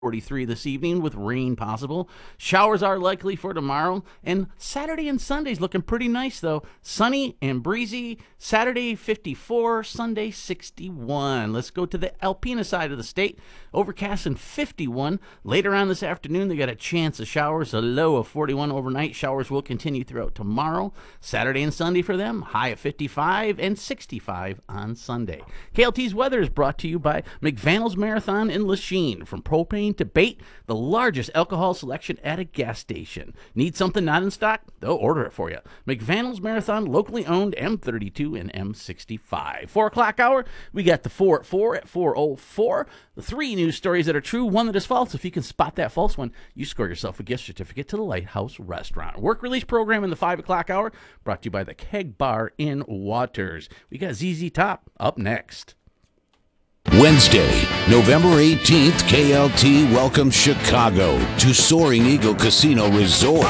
43 this evening with rain possible. Showers are likely for tomorrow. And Saturday and Sunday's looking pretty nice, though. Sunny and breezy. Saturday, 54. Sunday, 61. Let's go to the Alpena side of the state. Overcast and 51. Later on this afternoon, they got a chance of showers. A low of 41 overnight. Showers will continue throughout tomorrow. Saturday and Sunday for them. High of 55 and 65 on Sunday. KLT's weather is brought to you by McVannell's Marathon in Lachine. From propane to bait, the largest alcohol selection at a gas station. Need something not in stock? They'll order it for you. McVannell's Marathon, locally owned, M32 and M65. 4 o'clock hour, we got the 4 at 4 at 4:04. The 3 news stories that are true, 1 that is false. If you can spot that false one, you score yourself a gift certificate to the Lighthouse Restaurant. Work release program in the 5 o'clock hour, brought to you by the Keg Bar in Waters. We got ZZ Top up next. Wednesday, November 18th, KLT welcomes Chicago to Soaring Eagle Casino Resort.